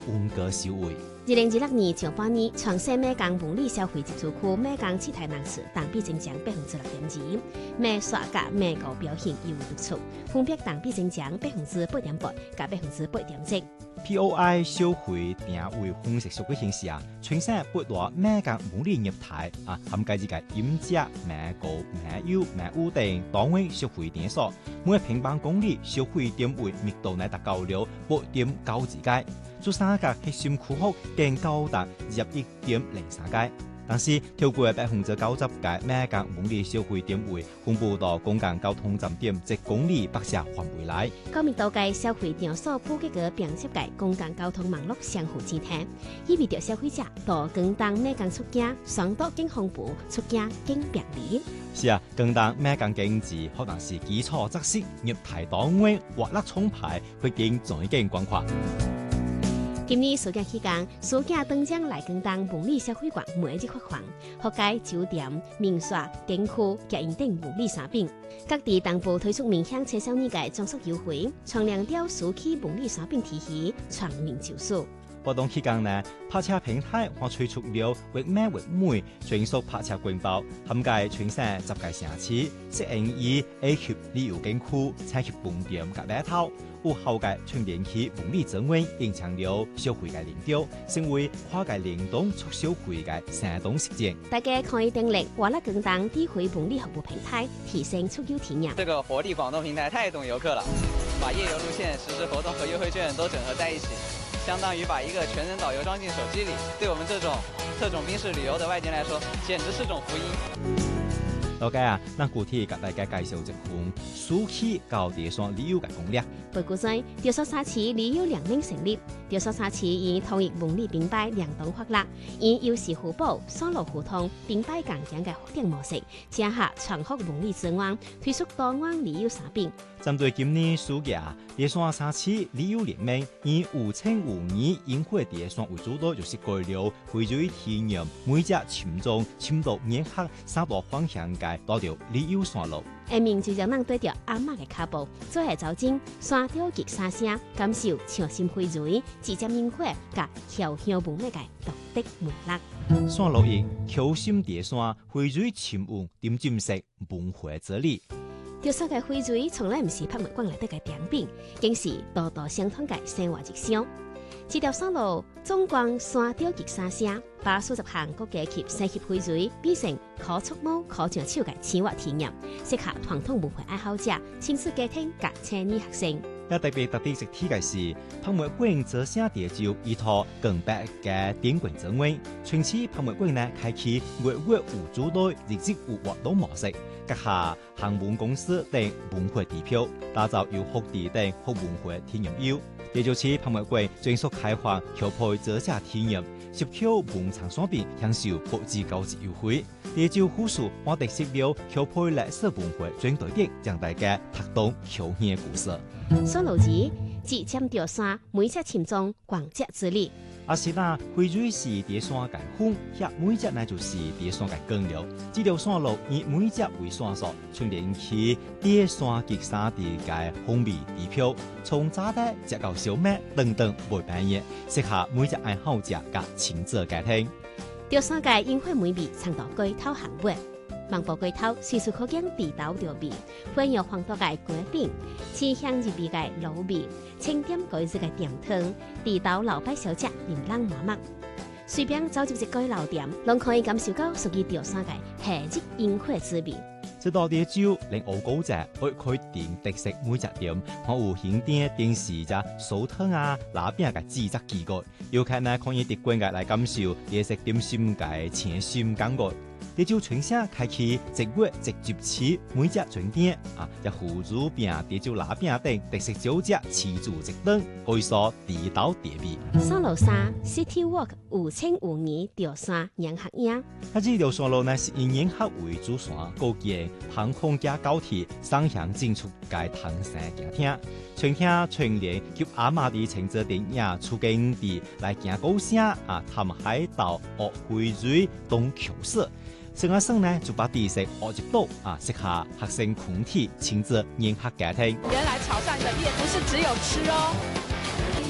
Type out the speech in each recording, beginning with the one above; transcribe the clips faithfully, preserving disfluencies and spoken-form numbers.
溫哥小會。 二零二六年上半年，全省每港文理消費接觸區每港七台人次同比增長百分之六點二，每刷甲每個表現尤為突出，分別同比增長百分之八點八、甲百分之八點七。 P O I 消會定位紅色數據顯示啊，全省八大每港文理業態啊，含計之嘅飲食、賣糕、賣油、賣屋等單位消費點數，每平方公里消費點位密度乃達到了八點九之界。做三個核心區域更高達十一點零三界，但是超過百分之九十嘅每港文理消費點位分布到公共交通站點即公里北側範圍內。 高密度嘅消費場所普及個並接嘅公共交通網絡相互之聽，意味着消費者到更當每港出境雙多更豐富，出境更便利。 是啊，更當每港經濟可能是基礎扎實，業態單位活力充沛，會更再更廣闊。 今年暑假期間，暑假登將來更當文理消費館每日發放，學界酒店、民宿、景區、家宴等文理產品。各地當部推出面向青少年嘅裝束優惠，強調調暑期文理產品體系全面招數。 活動期間呢，泊車平台或推出了為美為美專屬泊車官包，涵蓋全省十個城市，適應以 A 級旅遊景區、採集飯店及碼頭。有後界全連起文理專員延長了消費嘅領導，成為跨界聯動促消費嘅生動實踐。 大家可以訂立活力更當智慧文理服務平台，提升出遊體驗。 這個活力廣東平台太懂遊客了，把夜遊路線、實時活動和優惠券都整合在一起，相當於把一個全人導遊裝進手機裡。對我們這種特種兵式旅遊的外界來說，簡直是種福音。 大家啊，咱具體給大家介紹一款暑期到地山旅遊嘅攻略。 報告說，潮汕沙市旅遊聯盟成立，潮汕沙市以統一文理並擺聯動發力，以優勢互補、雙路互通、並擺共享嘅發展模式，結合全國文理資源，推出多元旅遊產品。 針對今年暑假，潮汕沙市旅遊聯盟以五千五年宴會潮汕為主導，就是改良匯聚體驗，每隻群眾深度結合三大方向嘅多條旅遊線路。 下面就將咱對着阿嬤嘅腳步，做下走進山雕吉沙聲，感受潮汕匯聚、直接宴會甲僑鄉文化嘅獨特魅力。 山路營僑心潮汕匯聚深韻點進式文化之旅。 潮汕嘅匯聚從來唔是博物館內底嘅展品，更是道道相通嘅生活日常。這條山路縱貫山雕吉沙聲，把數十項國家級世級匯聚變成可觸摸、可上手嘅生活體驗，適合傳統文化愛好者、親子家庭及青年學生。 也特別特別值提嘅是，博物館這些地就依託更白嘅典館整位，從此博物館呢開啟月月無主隊、日日有活動模式，結合航運公司等文化地標，打造有福地等學文化體驗遊。也就是博物館專屬開放調配這些體驗，涉購文創產品享受國際高級優惠。也就附屬我哋識了調配歷史文化專隊的，讓大家讀懂僑鄉故事。 山路子只尖潮汕每隻群眾逛街之旅。 阿是那匯聚是潮汕嘅風，遐每隻呢就是潮汕嘅根料。這條山路以每隻為線索，串聯起潮汕吉沙地嘅風味地標，從炸帶直到小麥等等每半夜，適合每隻愛好者嘅親子家庭。 潮汕嘅宴會美味長到龜頭行尾，望步龜頭隨處可見地道調味，混有黃豆嘅果餅，清香入味嘅滷味，清點改制嘅甜湯，地道老擺小食琳琅滿目。隨便走入一個老店，攏可以感受到屬於潮汕嘅夏日宴會滋味。 這道啲酒令我高者會開店特色每隻店，我有顯啲電視咋酥湯啊、拉餅嘅製作機構，遊客呢可以直觀嘅來感受夜食點心嘅前心感覺。啲酒全省開啟一月直接起每隻專店啊，一葫蘆餅、啲酒拉餅等特色酒隻持住直燈，可以說地道地味。 山路三 City Walk 五千五年潮汕迎客營。 啊，這條山路呢是以迎客為主線，高建航空加高鐵雙向進出嘅唐山行廳，全廳全連及阿媽的親子電影出境地來行高聲啊，探海島、學匯聚、東橋社。成個省呢就把地勢學一道啊，適合學生群體親子迎客家庭。 原來潮汕的夜不是只有吃哦。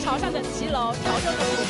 潮汕的骑楼潮州的